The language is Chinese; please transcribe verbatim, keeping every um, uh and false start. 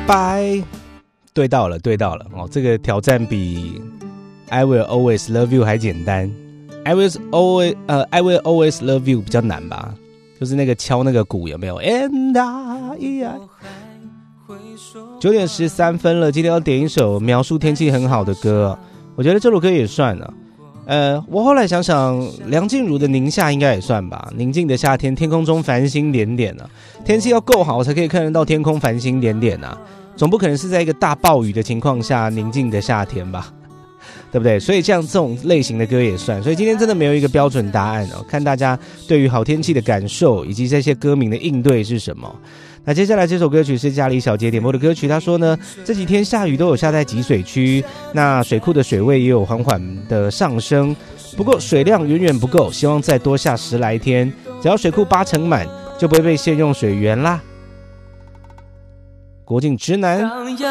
拜，对到了，对到了哦，这个挑战比 I will always love you 还简单。I will always 呃 I will always love you 比较难吧，就是那个敲那个鼓有没有 ？And I 九点十三分了，今天要点一首描述天气很好的歌，我觉得这首歌也算了。呃，我后来想想，梁静茹的《宁夏》应该也算吧。宁静的夏天，天空中繁星点点啊，天气要够好才可以看得到天空繁星点点啊，总不可能是在一个大暴雨的情况下宁静的夏天吧，对不对？所以这样这种类型的歌也算。所以今天真的没有一个标准答案哦，看大家对于好天气的感受以及这些歌名的应对是什么。那接下来这首歌曲是家里小杰点播的歌曲，他说呢，这几天下雨都有下在集水区，那水库的水位也有缓缓的上升，不过水量远远不够，希望再多下十来天，只要水库八成满，就不会被限用水源啦。国境直男。